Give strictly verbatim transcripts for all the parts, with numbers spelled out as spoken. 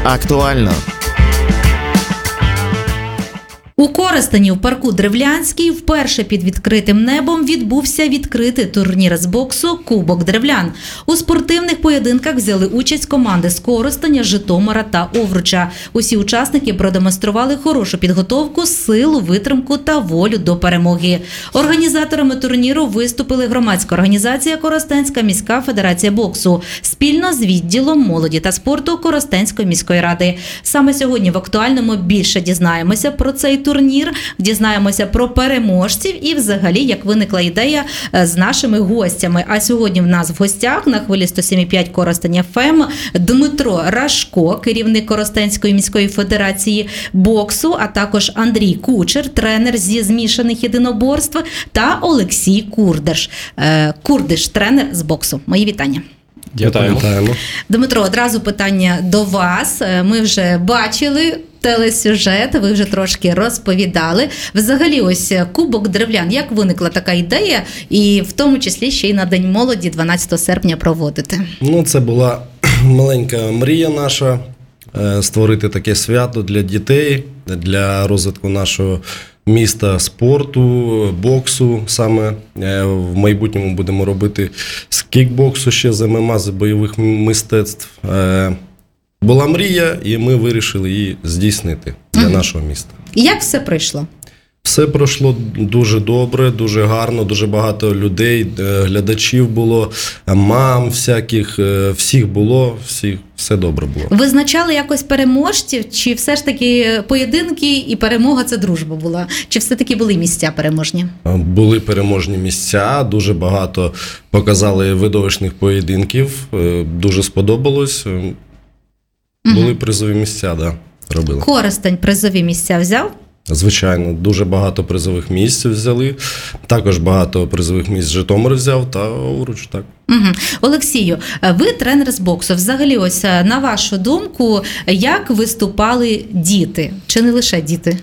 Актуально. У Коростені в парку Древлянський вперше під відкритим небом відбувся відкритий турнір з боксу «Кубок Древлян». У спортивних поєдинках взяли участь команди з Коростеня, Житомира та Овруча. Усі учасники продемонстрували хорошу підготовку, силу, витримку та волю до перемоги. Організаторами турніру виступили громадська організація «Коростенська міська федерація боксу» спільно з відділом молоді та спорту Коростенської міської ради. Саме сьогодні в «Актуальному» більше дізнаємося про цей турнір. Турнір, дізнаємося про переможців і взагалі, як виникла ідея з нашими гостями. А сьогодні в нас в гостях на хвилі сто сім і п'ять Коростень еф ем Дмитро Рашко, керівник Коростенської міської федерації боксу, а також Андрій Кучер, тренер зі змішаних єдиноборств, та Олексій Курдиш, Курдиш, тренер з боксу. Мої вітання. Вітаємо. Дмитро, одразу питання до вас. Ми вже бачили телесюжет, ви вже трошки розповідали. Взагалі, ось Кубок Древлян, як виникла така ідея, і в тому числі ще й на День молоді дванадцятого серпня проводити? Ну, це була маленька мрія наша, створити таке свято для дітей, для розвитку нашого міста, спорту, боксу. Саме в майбутньому будемо робити з кікбоксу, ще з ем ем а, з бойових мистецтв. Була мрія, і ми вирішили її здійснити для угу. нашого міста. І як все пройшло? Все пройшло дуже добре, дуже гарно, дуже багато людей, глядачів було, мам всяких, всіх було, всіх, все добре було. Визначали якось переможців, чи все ж таки поєдинки і перемога – це дружба була? Чи все-таки були місця переможні? Були переможні місця, дуже багато показали видовищних поєдинків, дуже сподобалось. Були угу. призові місця, да, робили. Коростень призові місця взяв? Звичайно, дуже багато призових місць взяли. Також багато призових місць Житомир взяв та Овруч, так. Угу. Олексію, ви тренер з боксу. Взагалі, ось на вашу думку, як виступали діти? Чи не лише діти?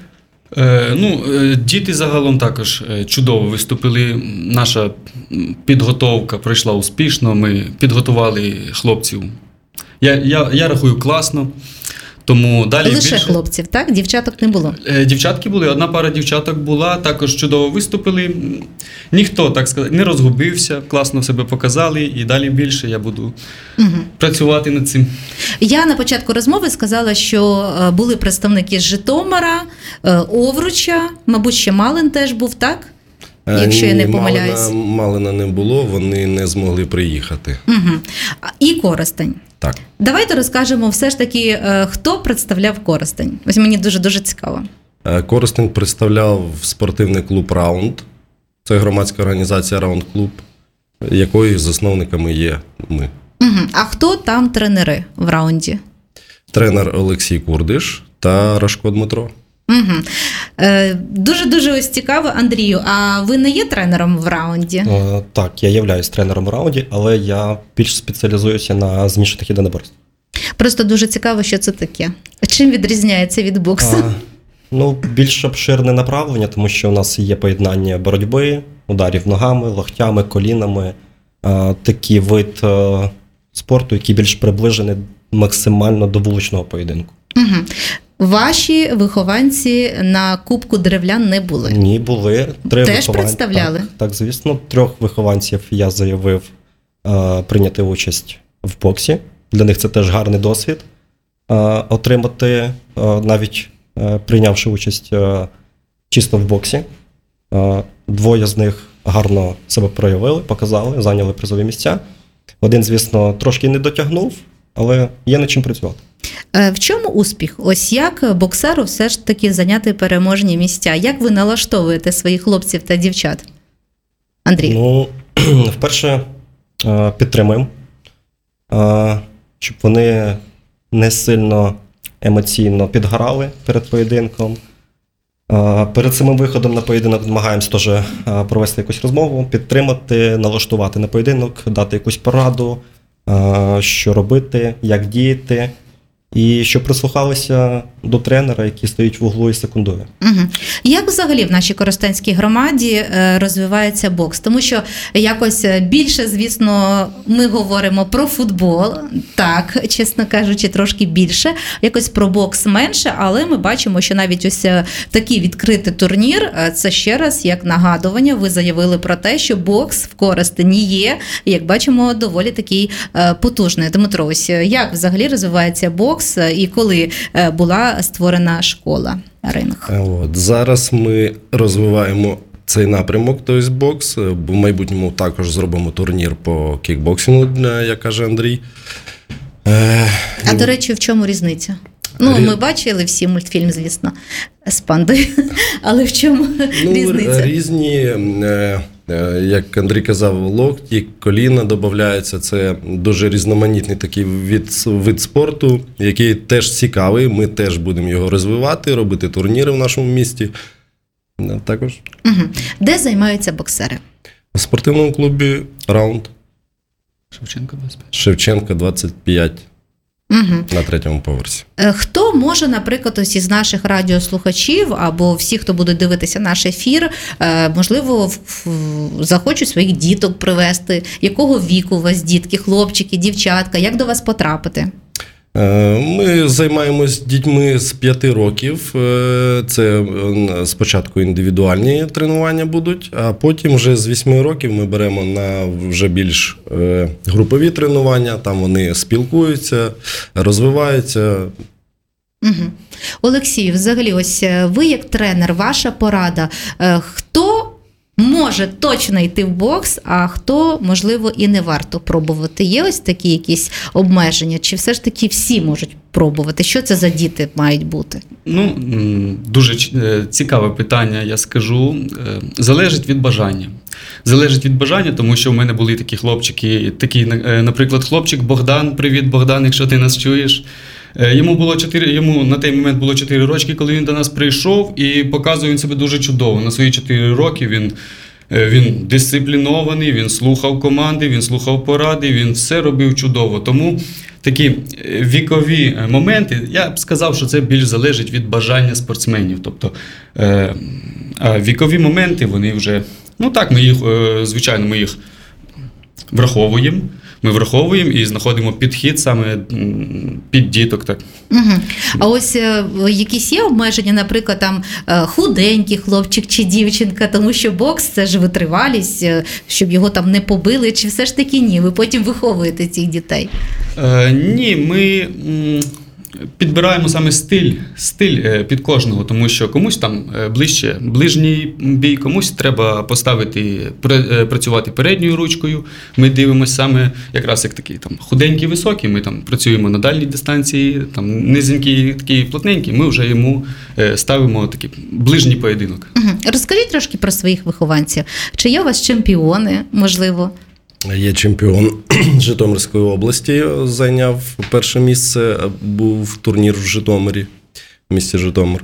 Е, ну, діти загалом також чудово виступили. Наша підготовка пройшла успішно. Ми підготували хлопців. Я, я, я рахую класно. Тому далі лише більше... хлопців, так? Дівчаток не було? Дівчатки були, одна пара дівчаток була, також чудово виступили. Ніхто, так сказати, не розгубився, класно себе показали, і далі більше я буду угу. працювати над цим. Я на початку розмови сказала, що були представники з Житомира, Овруча, мабуть, ще Малин теж був, так? Якщо Ні, я не помиляюсь. Малина, Малина не було, вони не змогли приїхати. Угу. І Коростень. Так. Давайте розкажемо все ж таки, хто представляв Коростень. Ось мені дуже-дуже цікаво. Коростень представляв спортивний клуб «Раунд». Це громадська організація «Раунд Клуб», якої засновниками є ми. Угу. А хто там тренери в «Раунді»? Тренер Олексій Курдиш та Рашко Дмитро. Угу. Е, дуже-дуже ось цікаво, Андрію, а ви не є тренером в «Раунді»? Е, так, я являюсь тренером в «Раунді», але я більш спеціалізуюся на змішаних єдиноборств. Просто дуже цікаво, що це таке. Чим відрізняється від боксу? Е, ну, більш обширне направлення, тому що у нас є поєднання боротьби, ударів ногами, локтями, колінами. Е, такий вид е, спорту, який більш приближений максимально до вуличного поєдинку. Угу. Ваші вихованці на Кубку Древлян не були? Ні, були. Три Теж вихован... представляли? Так, так, звісно. Трьох вихованців я заявив е, прийняти участь в боксі. Для них це теж гарний досвід. Е, отримати, е, навіть е, прийнявши участь е, чисто в боксі. Е, двоє з них гарно себе проявили, показали, зайняли призові місця. Один, звісно, трошки не дотягнув, але є над чим працювати. В чому успіх? Ось як боксеру все ж таки зайняти переможні місця? Як ви налаштовуєте своїх хлопців та дівчат? Андрій? Ну, вперше підтримуємо, щоб вони не сильно емоційно підграли перед поєдинком. Перед самим виходом на поєдинок намагаємося теж провести якусь розмову, підтримати, налаштувати на поєдинок, дати якусь пораду, що робити, як діяти. І щоб прислухалися до тренера, який стоїть в углу і секундує. Угу. Як взагалі в нашій Коростенській громаді е, розвивається бокс? Тому що якось більше, звісно, ми говоримо про футбол, так, чесно кажучи, трошки більше, якось про бокс менше, але ми бачимо, що навіть ось такий відкритий турнір, е, це ще раз як нагадування, ви заявили про те, що бокс в Коростені є, як бачимо, доволі такий е, потужний. Дмитро, ось як взагалі розвивається бокс і коли е, була створена школа, ринг? От, зараз ми розвиваємо цей напрямок, тобто бокс. В майбутньому також зробимо турнір по кікбоксингу, як каже Андрій. Е, А, до речі, в чому різниця? Ну, Рі- ми бачили всі мультфільм, звісно, з пандою, але в чому ну, різниця? Різні, е, е, як Андрій казав, локті, коліна додаються. Це дуже різноманітний такий від, вид спорту, який теж цікавий. Ми теж будемо його розвивати, робити турніри в нашому місті. Е, Також Угу. Де займаються боксери? в спортивному клубі «Раунд» Шевченко двадцять п'ять. Шевченка двадцять п'ять Угу. на третьому поверсі. Хто може, наприклад, ось із наших радіослухачів або всі, хто буде дивитися наш ефір, е, можливо, в- в- захочуть своїх діток привезти? Якого віку у вас дітки, хлопчики, дівчатка? Як до вас потрапити? Е, Ми займаємось дітьми з п'яти років. Е, Це е, спочатку індивідуальні тренування будуть, а потім вже з вісьми років ми беремо на вже більш е, групові тренування. Там вони спілкуються, розвиваються. Угу. Олексій, взагалі, ось е, ви як тренер, ваша порада. Е, Хто може точно йти в бокс, а хто, можливо, і не варто пробувати? Є ось такі якісь обмеження? Чи все ж таки всі можуть пробувати? Що це за діти мають бути? Ну, м, дуже ч- е, цікаве питання, я скажу. Е, Залежить від бажання. Залежить від бажання, тому що в мене були такі хлопчики, такий, е, наприклад, хлопчик Богдан, привіт, Богдан, якщо ти нас чуєш. Е, Йому було чотири, йому на той момент було чотири рочки, коли він до нас прийшов, і показує він себе дуже чудово. На свої чотири роки він, е, він дисциплінований, він слухав команди, він слухав поради, він все робив чудово. Тому такі е, вікові е, моменти, я б сказав, що це більш залежить від бажання спортсменів. Тобто, е, а вікові моменти, вони вже, ну так, ми їх, е, звичайно, ми їх враховуємо. Ми враховуємо і знаходимо підхід саме м, під діток. Так. Угу. А ось е, якісь є обмеження, наприклад, там е, худенький хлопчик чи дівчинка, тому що бокс – це ж витривалість, е, щоб його там не побили, чи все ж таки ні? Ви потім виховуєте цих дітей? Е, ні, ми м, підбираємо саме стиль, стиль е, під кожного, тому що комусь там е, ближче ближній бій, комусь треба поставити, пре- е, працювати передньою ручкою. Ми дивимося саме якраз як такий там худенький, високий, ми там працюємо на дальній дистанції, там низенький, такий плотненький, ми вже йому е, ставимо такий ближній поєдинок. Угу. Розкажіть трошки про своїх вихованців. Чи є у вас чемпіони, можливо? Є чемпіон Житомирської області, зайняв перше місце, був турнір в Житомирі, в місті Житомир.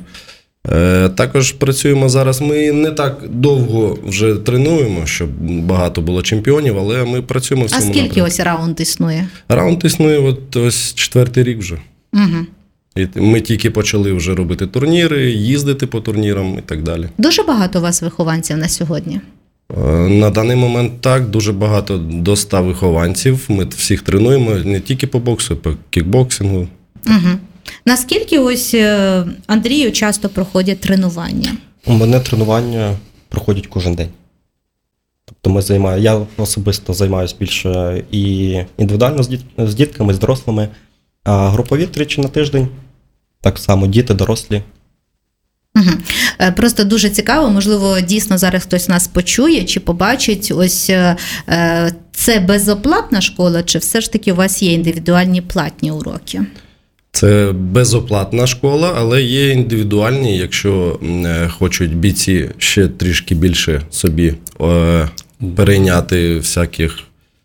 Е, Також працюємо зараз. Ми не так довго вже тренуємо, щоб багато було чемпіонів, але ми працюємо в А цьому скільки напрямку. ось раунд існує? Раунд існує от ось четвертий рік вже. Угу. І ми тільки почали вже робити турніри, їздити по турнірам і так далі. Дуже багато у вас вихованців на сьогодні? Е, На даний момент так, дуже багато до ста вихованців. Ми всіх тренуємо не тільки по боксу, а по кікбоксингу. Угу. Наскільки ось е, Андрію часто проходять тренування? У мене тренування проходять кожен день. Тобто ми займаю, я особисто займаюся більше і індивідуально з, діт, з дітками, з дорослими, а групові тричі на тиждень. Так само діти, дорослі. Угу. Просто дуже цікаво, можливо, дійсно зараз хтось нас почує чи побачить, ось е, це безоплатна школа, чи все ж таки у вас є індивідуальні платні уроки? Це безоплатна школа, але є індивідуальні, якщо е, хочуть бійці ще трішки більше собі е, перейняти всяких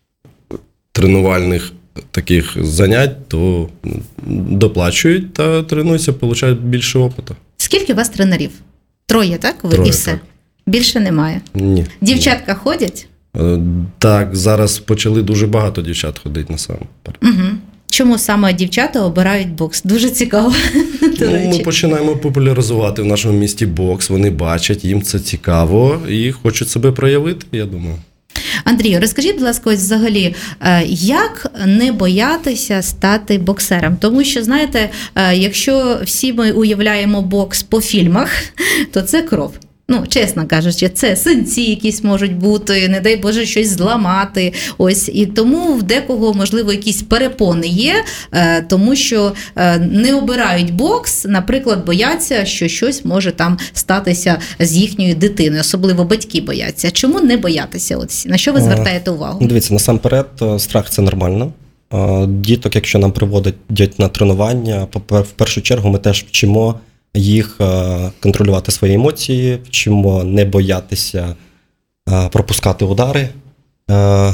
тренувальних таких занять, то доплачують та тренуються, отримують більше опиту. Скільки у вас тренерів? Троє, так? Ви Троє, і все? так. Більше немає? Ні. Дівчатка ходять? Е, Так, зараз почали дуже багато дівчат ходити на сам. Угу. Чому саме дівчата обирають бокс? Дуже цікаво. До Ну, ми речі. починаємо популяризувати в нашому місті бокс. Вони бачать, їм це цікаво і хочуть себе проявити, я думаю. Андрію, розкажіть, будь ласка, ось взагалі, е, як не боятися стати боксером? Тому що, знаєте, е, якщо всі ми уявляємо бокс по фільмах, то це кров. Ну, чесно кажучи, це синці якісь можуть бути, не дай Боже, щось зламати. Ось, і тому в декого, можливо, якісь перепони є, е, тому що е, не обирають бокс, наприклад, бояться, що щось може там статися з їхньою дитиною, особливо батьки бояться. Чому не боятися? От, на що ви Е, звертаєте увагу? Ну, дивіться, насамперед, е, страх це нормально. Е, Діток, якщо нам приводять на тренування, попе- в першу чергу ми теж вчимо їх е, контролювати свої емоції, вчимо не боятися е, пропускати удари е,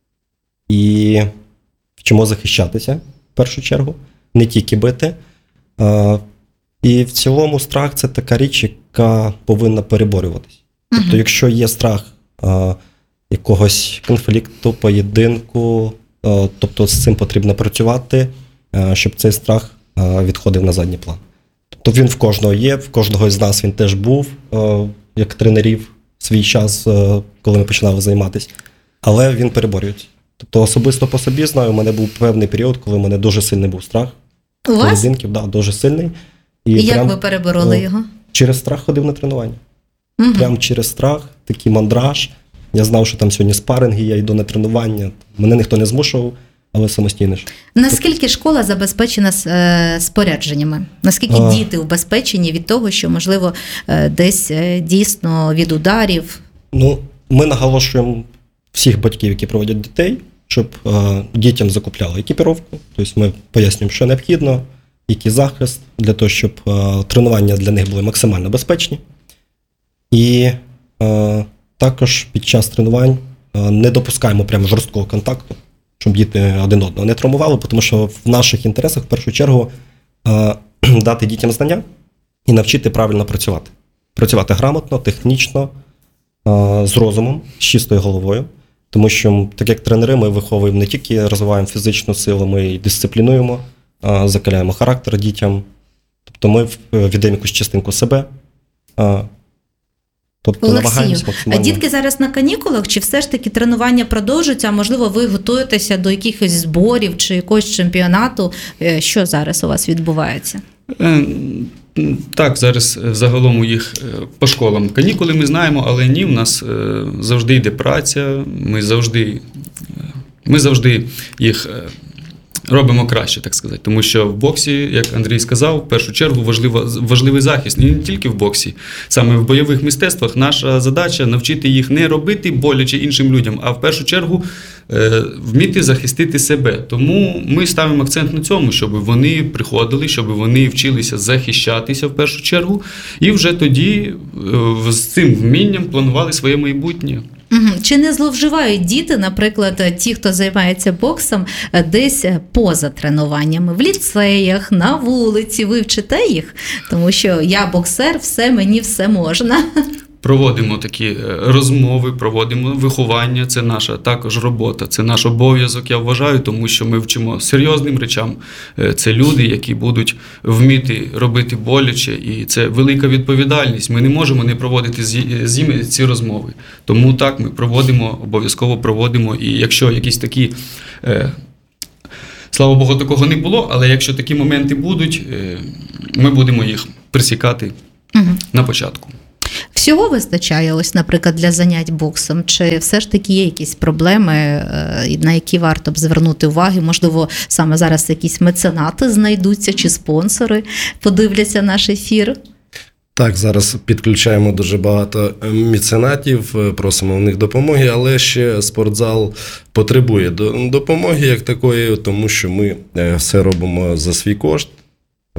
і вчимо захищатися в першу чергу, не тільки бити. Е, І в цілому страх це така річ, яка повинна переборюватись. Тобто, Мгм. якщо є страх е, якогось конфлікту, поєдинку, е, тобто з цим потрібно працювати, е, щоб цей страх е, відходив на задній план. Тобто він в кожного є, в кожного з нас він теж був, е, як тренерів в свій час, е, коли ми починали займатися, але він переборюється. Тобто особисто по собі знаю, у мене був певний період, коли у мене дуже сильний був страх. У вас? Поєдинків, да, дуже сильний. І І як прям, ви перебороли ну, його? через страх ходив на тренування. Мгм. Прям через страх, такий мандраж. Я знав, що там сьогодні спаринги, я йду на тренування. Мене ніхто не змушував, але самостійно ж. Наскільки школа забезпечена е, спорядженнями? Наскільки А. діти убезпечені від того, що, можливо, е, десь е, дійсно від ударів? Ну, ми наголошуємо всіх батьків, які проводять дітей, щоб е, дітям закупляли екіпіровку. Тобто ми пояснюємо, що необхідно, який захист, для того, щоб е, тренування для них були максимально безпечні. І е, також під час тренувань е, не допускаємо прямо жорсткого контакту, щоб діти один одного не травмували, тому що в наших інтересах в першу чергу е, дати дітям знання і навчити правильно працювати. Працювати грамотно, технічно, е, з розумом, з чистою головою. Тому що, так як тренери, ми виховуємо не тільки розвиваємо фізичну силу, ми і дисциплінуємо, е, закаляємо характер дітям. Тобто ми віддаємо якусь частинку себе. е, Тобто Олексію, намагаємося а максимально. дітки зараз на канікулах, чи все ж таки тренування продовжуються, а можливо, ви готуєтеся до якихось зборів чи якогось чемпіонату? Е, Що зараз у вас відбувається? Е, Так, зараз е, загалом у їх е, по школам канікули ми знаємо, але ні, в нас е, завжди йде праця, ми завжди, е, ми завжди їх е, робимо краще, так сказати. Тому що в боксі, як Андрій сказав, в першу чергу важлива, важливий захист. І не тільки в боксі. Саме в бойових мистецтвах наша задача навчити їх не робити боляче іншим людям, а в першу чергу е, вміти захистити себе. Тому ми ставимо акцент на цьому, щоб вони приходили, щоб вони вчилися захищатися в першу чергу, і вже тоді е, з цим вмінням планували своє майбутнє. Мгм. Чи не зловживають діти, наприклад, ті, хто займається боксом, е, десь е, поза тренуваннями, в ліцеях, на вулиці, ви вчите їх? Тому що я боксер, все, мені все можна. Проводимо такі е, розмови, проводимо виховання. Це наша також робота, це наш обов'язок, я вважаю, тому що ми вчимо серйозним речам. Е, Це люди, які будуть вміти робити боляче, і це велика відповідальність. Ми не можемо не проводити з з ними ці розмови. Тому так, ми проводимо, обов'язково проводимо. І якщо якісь такі, е, слава Богу, такого не було, але якщо такі моменти будуть, е, ми будемо їх присікати Мгм. на початку. Всього вистачає, ось, наприклад, для занять боксом? Чи все ж таки є якісь проблеми, е, на які варто б звернути увагу? Можливо, саме зараз якісь меценати знайдуться, чи спонсори подивляться наш ефір? Так, зараз підключаємо дуже багато меценатів, е, просимо в них допомоги, але ще спортзал потребує до- допомоги як такої, тому що ми е, все робимо за свій кошт. Е,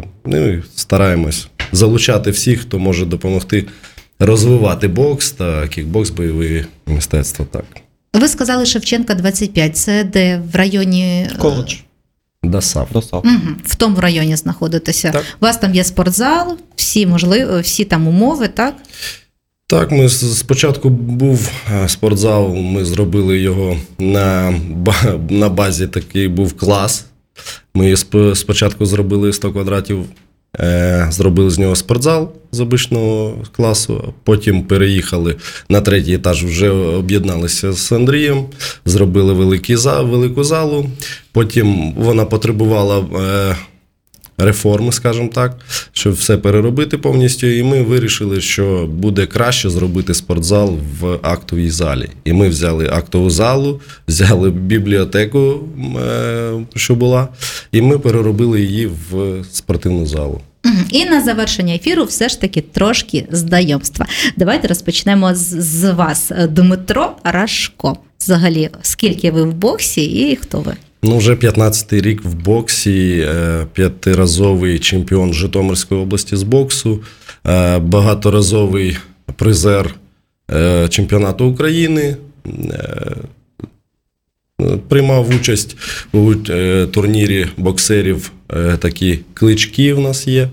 Ну і стараємось залучати всіх, хто може допомогти розвивати бокс та кікбокс, бойові мистецтва. Так. Ви сказали Шевченка двадцять п'ять, це де в районі... е, Коледж, Досав. досав. Мгм. В тому районі знаходитеся. Так. У вас там є спортзал, всі можливо, всі там умови, так? Так, ми з- спочатку був е, спортзал, ми зробили його на, ба- на базі, такий був клас. Ми сп- спочатку зробили сто квадратів Е, Зробили з нього спортзал з обичного класу, потім переїхали на третій етаж, вже об'єдналися з Андрієм, зробили великий зал, велику залу, потім вона потребувала е, реформи, скажімо так, щоб все переробити повністю, і ми вирішили, що буде краще зробити спортзал в актовій залі. І ми взяли актову залу, взяли бібліотеку, е, що була, і ми переробили її в спортивну залу. Мгм. І на завершення ефіру все ж таки трошки знайомства. Давайте розпочнемо з, з вас. Дмитро Рашко. Взагалі, скільки ви в боксі і хто ви? Ну, вже п'ятнадцятий рік в боксі, е, п'ятиразовий чемпіон Житомирської області з боксу, е, багаторазовий призер е, чемпіонату України, е, приймав участь у е, турнірі боксерів, е, такі клички в нас є.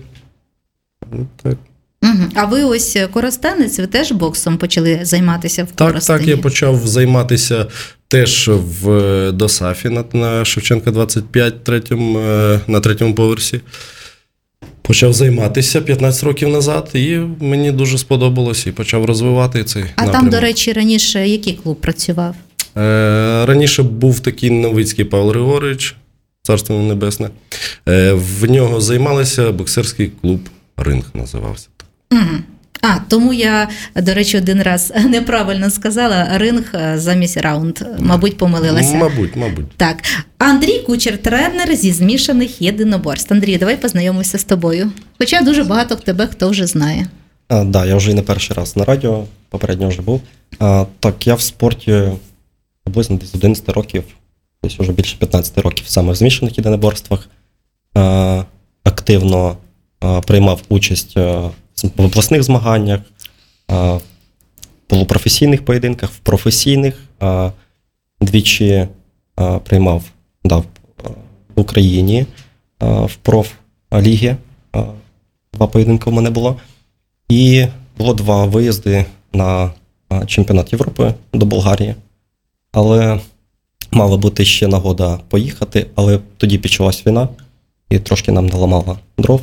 Так. Мгм. А ви ось коростенець, ви теж боксом почали займатися в Так, Коростені? так, я почав займатися теж в ДОСАФі на, на Шевченка двадцять п'ять, третьому, е, на третьому поверсі. Почав займатися п'ятнадцять років назад, і мені дуже сподобалось, і почав розвивати цей А напрямок. там, до речі, раніше який клуб працював? Е, Раніше був такий Новицький Павло Григорович, царство йому небесне. Е, В нього займалися боксерський клуб «Ринг» називався. Мгм. А, тому я, до речі, один раз неправильно сказала ринг замість раунд. Мабуть, помилилася. Мабуть, мабуть. Так, Андрій Кучер, тренер зі змішаних єдиноборств. Андрій, давай познайомимося з тобою. Хоча дуже багато тебе хто вже знає. Так, да, я вже і не перший раз на радіо, попередньо вже був. А, так, я в спорті приблизно десь з одинадцяти років, десь вже більше п'ятнадцяти років саме в змішаних єдиноборствах. А, активно а, приймав участь а, в обласних змаганнях, а, в полупрофесійних поєдинках, в професійних. А, двічі а, приймав да, в, в Україні а, в профлігі. А, два поєдинки в мене було. І було два виїзди на а, чемпіонат Європи до Болгарії. Але мала бути ще нагода поїхати, але тоді почалась війна і трошки нам наламала дров,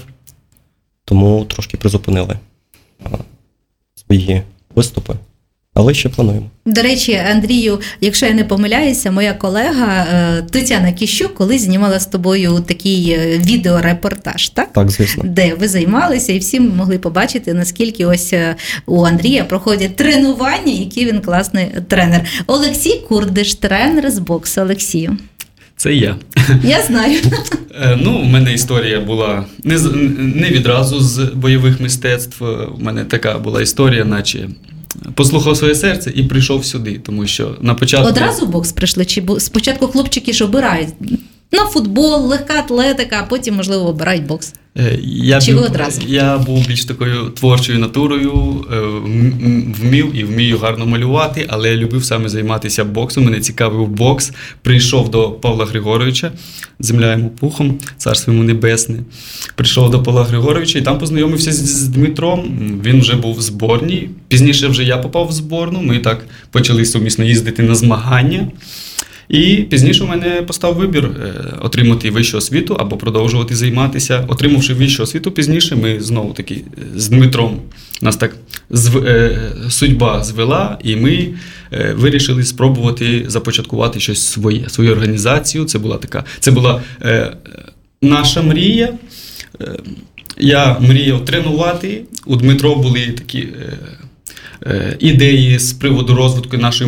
тому трошки призупинили а, свої виступи. Але ще плануємо. До речі, Андрію, якщо я не помиляюся, моя колега е, Тетяна Кіщук колись знімала з тобою такий е, відеорепортаж, так? Так, звісно. Де ви займалися, і всі могли побачити, наскільки ось е, у Андрія проходять тренування, який він класний тренер. Олексій Курдиш, тренер з боксу. Олексію. Це я. Я знаю. Е, Ну, в мене історія була не, з- не відразу з бойових мистецтв. У мене така була історія, наче послухав своє серце і прийшов сюди, тому що на початку... Одразу в бокс прийшли? Чи бу- спочатку хлопчики ж обирають на футбол, легка атлетика, а потім, можливо, обирають бокс? Е, Я, Чи ви був, одразу? я був більш такою творчою натурою, е, м- м- вмів і вмію гарно малювати, але я любив саме займатися боксом, мене цікавив бокс. Прийшов до Павла Григоровича, земля йому пухом, царство йому небесне. Прийшов до Павла Григоровича і там познайомився з, з Дмитром, він вже був в зборній, пізніше вже я попав в зборну, ми так почали сумісно їздити на змагання. І пізніше у мене постав вибір е, отримати вищу освіту або продовжувати займатися. Отримавши вищу освіту, пізніше ми знову таки з Дмитром, нас так зв, е, судьба звела, і ми е, вирішили спробувати започаткувати щось своє, свою організацію. Це була така, це була е, наша мрія. Е, я мріяв тренувати, у Дмитро були такі е, е, ідеї з приводу розвитку нашої